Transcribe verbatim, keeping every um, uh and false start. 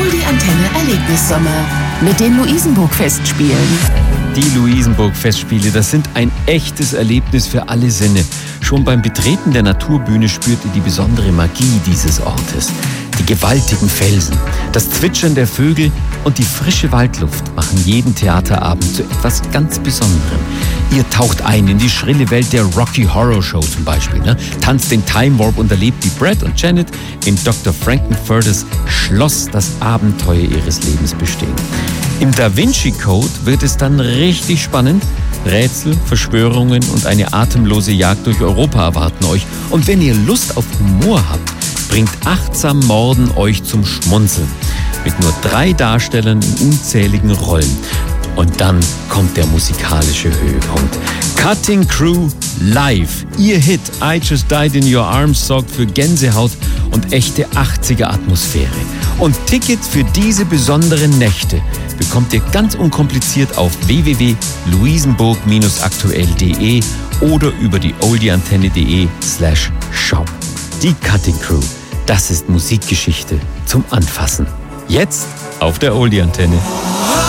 Oldie Antenne Erlebnissommer mit den Luisenburg-Festspielen. Die Luisenburg-Festspiele, das sind ein echtes Erlebnis für alle Sinne. Schon beim Betreten der Naturbühne spürt ihr die besondere Magie dieses Ortes. Die gewaltigen Felsen, das Zwitschern der Vögel und die frische Waldluft machen jeden Theaterabend zu etwas ganz Besonderem. Ihr taucht ein in die schrille Welt der Rocky Horror Show zum Beispiel, ne? Tanzt den Time Warp und erlebt wie Brad und Janet in Doktor Frankenfurters Schloss das Abenteuer ihres Lebens bestehen. Im Da Vinci Code wird es dann richtig spannend. Rätsel, Verschwörungen und eine atemlose Jagd durch Europa erwarten euch. Und wenn ihr Lust auf Humor habt, bringt Achtsam Morden euch zum Schmunzeln. Mit nur drei Darstellern in unzähligen Rollen. Und dann kommt der musikalische Höhepunkt. Cutting Crew live. Ihr Hit I Just Died in Your Arms sorgt für Gänsehaut und echte achtziger-Atmosphäre. Und Tickets für diese besonderen Nächte bekommt ihr ganz unkompliziert auf w w w punkt luisenburg aktuell punkt de oder über die oldieantenne.de slash shop. Die Cutting Crew, das ist Musikgeschichte zum Anfassen. Jetzt auf der Oldie Antenne.